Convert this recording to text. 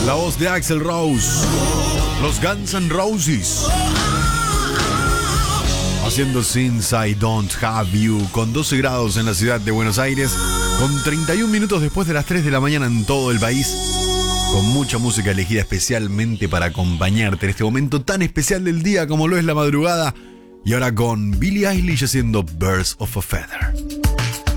La voz de Axl Rose, los Guns N' Roses, haciendo Since I Don't Have You, con 12 grados en la ciudad de Buenos Aires, con 31 minutos después de las 3 de la mañana en todo el país, con mucha música elegida especialmente para acompañarte en este momento tan especial del día como lo es la madrugada, y ahora con Billie Eilish haciendo Birds of a Feather.